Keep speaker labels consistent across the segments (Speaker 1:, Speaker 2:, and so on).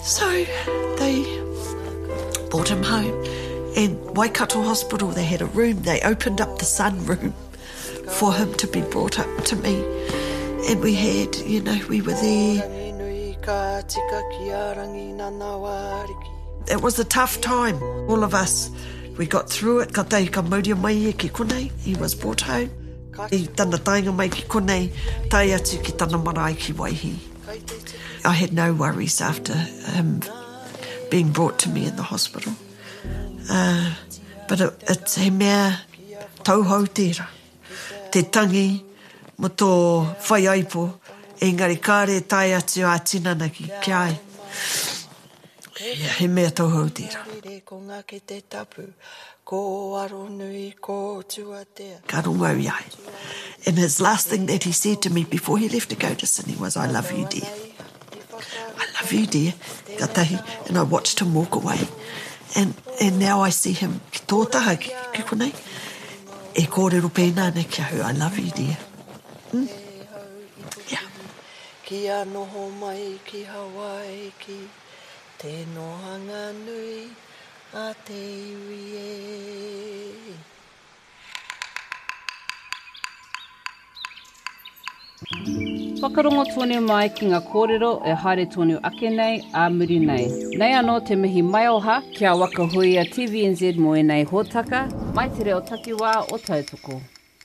Speaker 1: So they brought him home. In Waikato Hospital, they had a room. They opened up the sunroom for him to be brought up to me. And we had, we were there. It was a tough time, all of us. We got through it. Ka tei ka mauria mai e ki konei. He was brought home. I tana tainga mai ki konei, tai atu ki tana marae ki Waihi. I had no worries after him being brought to me in the hospital. But it's he mea tauhau tērā. Te tangi mo tō whai aipo, engari kāre tai atu a tinana ki ai. He mea tauhau tērā. Ka rongo iai. And his last thing that he said to me before he left to go to Sydney was, I love you, dear. I love you, dear. Ka tahi. And I watched him walk away. And now I see him ki tō taha ki konei. E kōrero pēnā ne kia hu, I love you, dear. Yeah. Kia noho mai ki Hawaii ki te nohanga nui a te iwi e.
Speaker 2: Whakarongo tōne mai ki ngā kōrero e haere tōne ake nei a muri nei. Nei anō te mihi mai oha kia waka hui a TVNZ mo e nei hōtaka, mai te reo takiwā o tautoko.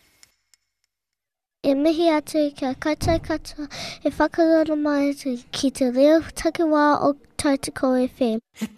Speaker 3: E mihi atu kia koutou katoa e whakarono mai atu ki te reo takiwā o Tautoko FM.